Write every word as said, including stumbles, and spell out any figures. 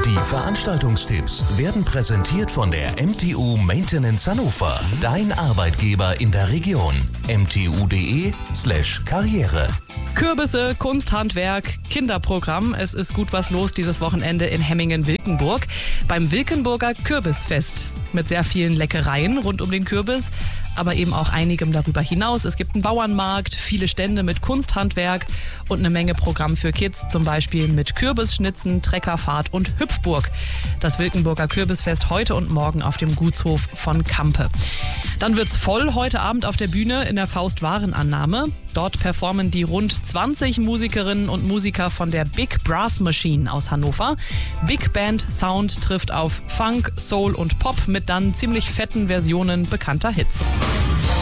Die Veranstaltungstipps werden präsentiert von der M T U Maintenance Hannover. Dein Arbeitgeber in der Region. m t u punkt d e slash karriere. Kürbisse, Kunsthandwerk, Kinderprogramm. Es ist gut was los dieses Wochenende in Hemmingen-Wilkenburg beim Wilkenburger Kürbisfest. Mit sehr vielen Leckereien rund um den Kürbis, aber eben auch einigem darüber hinaus. Es gibt einen Bauernmarkt, viele Stände mit Kunsthandwerk und eine Menge Programm für Kids, zum Beispiel mit Kürbisschnitzen, Treckerfahrt und Hüpfburg. Das Wilkenburger Kürbisfest heute und morgen auf dem Gutshof von Kampe. Dann wird's voll heute Abend auf der Bühne in der Faust-Warenannahme. Dort performen die rund zwanzig Musikerinnen und Musiker von der Big Brass Machine aus Hannover. Big Band Sound trifft auf Funk, Soul und Pop mit dann ziemlich fetten Versionen bekannter Hits.